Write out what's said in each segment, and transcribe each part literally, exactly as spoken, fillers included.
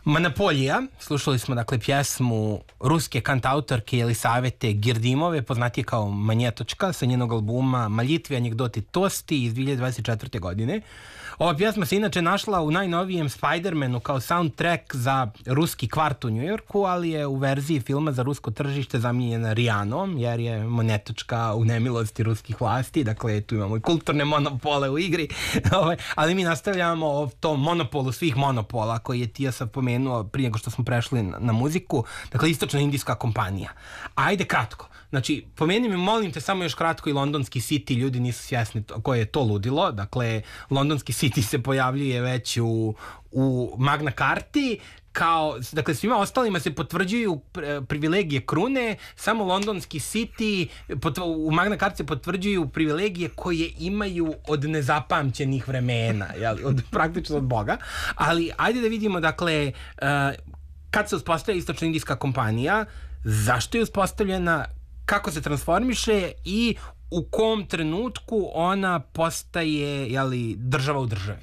Monopolija, slušali smo dakle pjesmu ruske kantautorke Jelisavete Girdimove, poznatije kao Manjetočka, sa njenog albuma Maljitvi, anegdoti, tosti iz dvije hiljade dvadeset četvrte. godine. Ova pjesma se inače našla u najnovijem Spider-Manu kao soundtrack za ruski kvart u Njujorku, ali je u verziji filma za rusko tržište zamijenjena Rijanom, jer je Manjetočka u nemilosti ruskih vlasti, dakle tu imamo i kulturne monopole u igri, ali mi nastavljamo o tom monopolu svih monopola koji je Tijasav pomenuo prije nego što smo prešli na, na muziku, dakle istočna indijska kompanija. Ajde kratko, znači pomeni mi molim te samo još kratko i londonski City, ljudi nisu svjesni koje je to ludilo, dakle londonski City se pojavljuje već u, u Magna Carti, kao, dakle svima ostalima se potvrđuju privilegije krune, samo londonski City u Magna Carti se potvrđuju privilegije koje imaju od nezapamćenih vremena, jeli, od, praktično od Boga, ali ajde da vidimo, dakle, kad se uspostavlja istočna indijska kompanija, zašto je uspostavljena, kako se transformiše i u kom trenutku ona postaje, jeli, država u državi.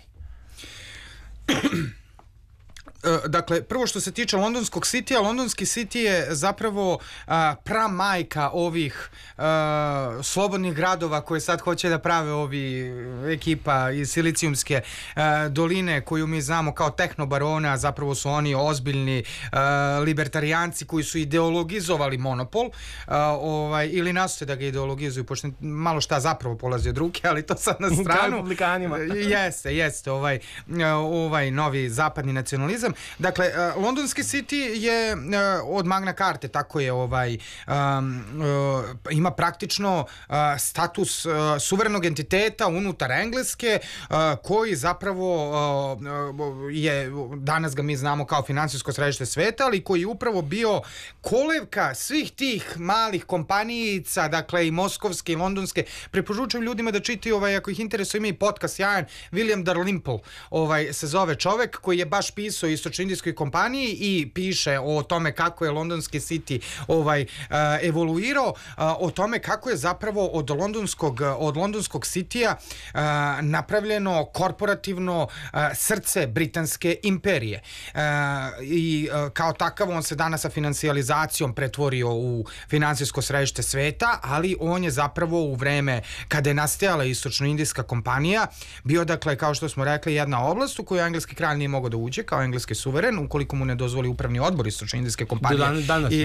Dakle, prvo što se tiče londonskog Citya, londonski City je zapravo a, pramajka ovih a, slobodnih gradova koje sad hoće da prave ovi ekipa iz Silicijumske a, doline koju mi znamo kao tehnobarona, zapravo su oni ozbiljni a, libertarijanci koji su ideologizovali monopol, a, ovaj, ili nastoje da ga ideologizuju, pošto malo šta zapravo polazi od ruke, ali to sad na stranu. Republikanima. Jeste, jeste, ovaj, ovaj novi zapadni nacionalizam. Dakle, uh, londonski City je uh, od Magna Carte, tako je, ovaj, um, uh, ima praktično uh, status uh, suverenog entiteta unutar Engleske, uh, koji zapravo uh, je, danas ga mi znamo kao finansijsko središte sveta, ali koji je upravo bio kolevka svih tih malih kompanijica, dakle i moskovske i londonske. Preporučujem ljudima da čitaju, ovaj, ako ih interesuje, ima i podcast jajan, William Dalrymple ovaj, se zove čovek koji je baš pisao istočno-indijskoj kompaniji i piše o tome kako je londonski City ovaj, uh, evoluirao, uh, o tome kako je zapravo od londonskog, od londonskog Citya uh, napravljeno korporativno uh, srce britanske imperije. Uh, I uh, kao takav on se danas sa financijalizacijom pretvorio u finansijsko središte sveta, ali on je zapravo u vreme kada je nastajala istočno-indijska kompanija bio, dakle, kao što smo rekli, jedna oblast u koju engleski kralj nije mogao da uđe kao engleski suveren, ukoliko mu ne dozvoli upravni odbor istočno-indijske kompanije. Dan, danas, I